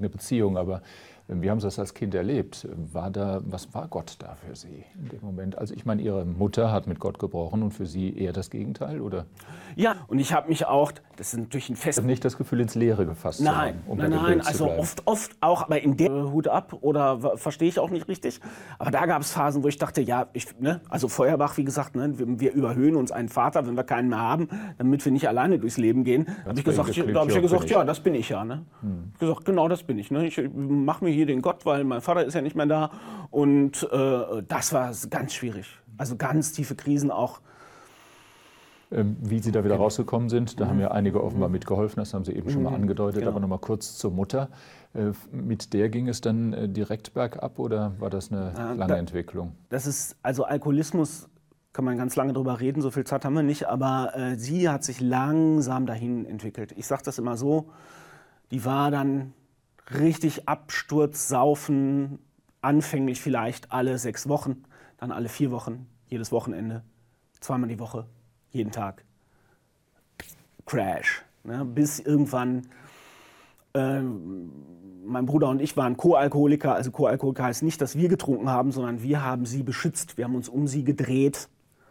eigene Beziehung, aber wie haben Sie das als Kind erlebt? Was war Gott da für Sie in dem Moment? Also ich meine, Ihre Mutter hat mit Gott gebrochen und für Sie eher das Gegenteil, oder? Ja, und ich habe mich auch, das ist natürlich ein Fest. Nicht das Gefühl, ins Leere gefasst zu Nein, haben, da dem nein, Bild zu also bleiben. oft auch, aber in der Hut ab oder verstehe ich auch nicht richtig. Aber da gab es Phasen, wo ich dachte, ja, also Feuerbach, wie gesagt, ne, wir überhöhen uns einen Vater, wenn wir keinen mehr haben, damit wir nicht alleine durchs Leben gehen. Da habe ich gesagt, ja, das bin ich ja. Ne? Ich gesagt, genau, das bin ich. Ne? Ich mache mir hier den Gott, weil mein Vater ist ja nicht mehr da. Und das war ganz schwierig. Also ganz tiefe Krisen auch. Wie Sie da wieder rausgekommen sind, da haben ja einige offenbar mitgeholfen, das haben Sie eben schon mal angedeutet, Genau. aber noch mal kurz zur Mutter. Mit der ging es dann direkt bergab oder war das eine lange Entwicklung? Das ist, also Alkoholismus, kann man ganz lange drüber reden, so viel Zeit haben wir nicht, aber sie hat sich langsam dahin entwickelt. Ich sage das immer so, die war dann richtig Absturz, Saufen, anfänglich vielleicht alle 6 Wochen, dann alle 4 Wochen, jedes Wochenende, 2-mal die Woche. Jeden Tag. Crash. Ne? Bis irgendwann, mein Bruder und ich waren Co-Alkoholiker. Also Co-Alkoholiker heißt nicht, dass wir getrunken haben, sondern wir haben sie beschützt. Wir haben uns um sie gedreht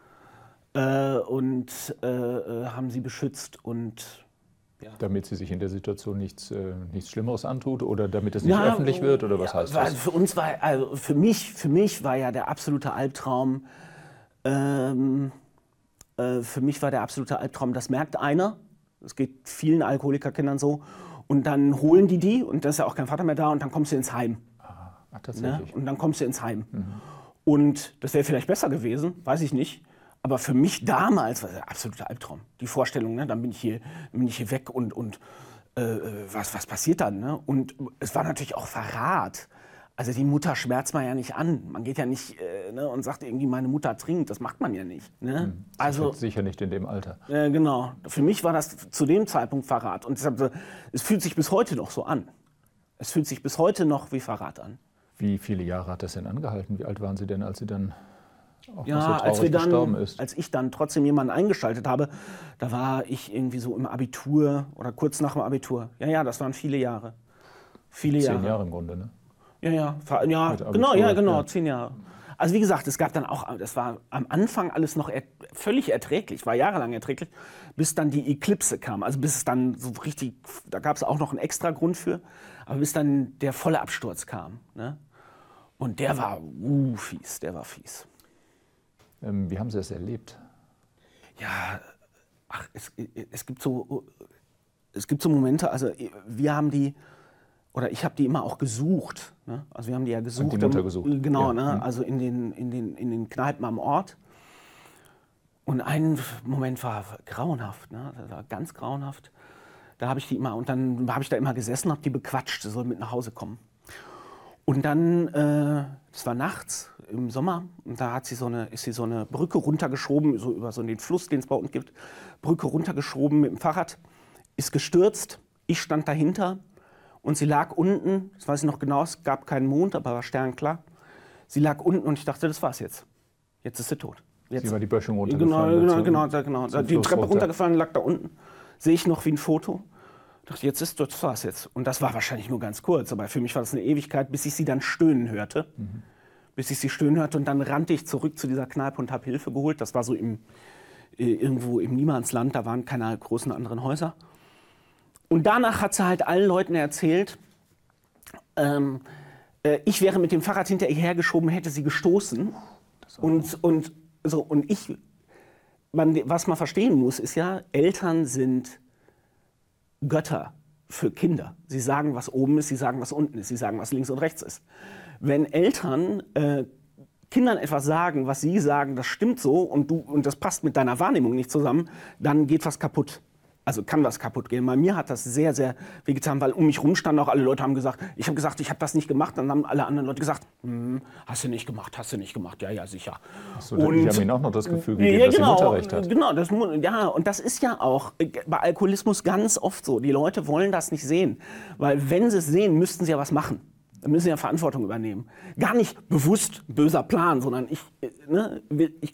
und haben sie beschützt. Und, ja. Damit sie sich in der Situation nichts Schlimmeres antut oder damit es nicht öffentlich wird? Oder was heißt das? Für uns war, also für mich war ja der absolute Albtraum, das merkt einer, es geht vielen Alkoholikerkindern so, und dann holen die und da ist ja auch kein Vater mehr da und dann kommst du ins Heim. Ach, tatsächlich. Ne? Und dann kommst du ins Heim. Und das wäre vielleicht besser gewesen, weiß ich nicht, aber für mich damals war das der absolute Albtraum. Die Vorstellung, ne? Dann bin ich hier weg und was passiert dann? Ne? Und es war natürlich auch Verrat. Also die Mutter schmerzt man ja nicht an. Man geht ja nicht und sagt irgendwie, meine Mutter trinkt. Das macht man ja nicht. Ne? Also sicher nicht in dem Alter. Genau. Für mich war das zu dem Zeitpunkt Verrat. Und deshalb, es fühlt sich bis heute noch so an. Es fühlt sich bis heute noch wie Verrat an. Wie viele Jahre hat das denn angehalten? Wie alt waren Sie denn, als Sie dann auch Ja, noch so traurig gestorben ist? Als ich dann trotzdem jemanden eingeschaltet habe, da war ich irgendwie so im Abitur oder kurz nach dem Abitur. Ja, das waren viele Jahre. 10 Jahre im Grunde, ne? Ja, genau, 10 Jahre. Also wie gesagt, es gab dann auch, das war am Anfang alles noch völlig erträglich, war jahrelang erträglich, bis dann die Eklipse kam. Also bis es dann so richtig, da gab es auch noch einen extra Grund für, aber bis dann der volle Absturz kam. Ne? Und der war fies, Wie haben Sie das erlebt? Ja, es gibt so Momente, also wir haben die, oder ich habe die immer auch gesucht. Ne? Also wir haben die ja gesucht. Und die Mutter gesucht. Genau, ja. Ne? Also in den Kneipen am Ort. Und ein Moment war grauenhaft, ne? Das war ganz grauenhaft. Da habe ich die immer, und dann habe ich da immer gesessen, habe die bequatscht, sie soll mit nach Hause kommen. Und dann, das war nachts im Sommer, und da ist sie so eine Brücke runtergeschoben, so über so den Fluss, den es bei uns gibt, Brücke runtergeschoben mit dem Fahrrad, ist gestürzt, ich stand dahinter. Und sie lag unten, das weiß ich noch genau, es gab keinen Mond, aber war sternklar. Sie lag unten und ich dachte, das war's jetzt. Jetzt ist sie tot. Jetzt. Sie war die Böschung runtergefallen. Genau. Die Treppe runtergefallen, lag da unten. Sehe ich noch wie ein Foto. Ich dachte, das war's jetzt. Und das war wahrscheinlich nur ganz kurz, aber für mich war das eine Ewigkeit, bis ich sie dann stöhnen hörte. Und dann rannte ich zurück zu dieser Kneipe und habe Hilfe geholt. Das war so irgendwo im Niemandsland, da waren keine großen anderen Häuser. Und danach hat sie halt allen Leuten erzählt, ich wäre mit dem Fahrrad hinter ihr hergeschoben, hätte sie gestoßen. Was man verstehen muss, ist ja, Eltern sind Götter für Kinder. Sie sagen, was oben ist, sie sagen, was unten ist, sie sagen, was links und rechts ist. Wenn Eltern Kindern etwas sagen, was sie sagen, das stimmt so und das passt mit deiner Wahrnehmung nicht zusammen, dann geht was kaputt. Also kann was kaputt gehen. Bei mir hat das sehr, sehr wehgetan, weil um mich rum standen auch alle Leute, haben gesagt, ich habe das nicht gemacht. Dann haben alle anderen Leute gesagt, hast du nicht gemacht, ja, sicher. So, und die haben Ihnen auch noch das Gefühl gegeben, dass die Mutter recht hat. Genau, und das ist ja auch bei Alkoholismus ganz oft so. Die Leute wollen das nicht sehen, weil wenn sie es sehen, müssten sie ja was machen. Dann müssen sie ja Verantwortung übernehmen. Gar nicht bewusst böser Plan, sondern ich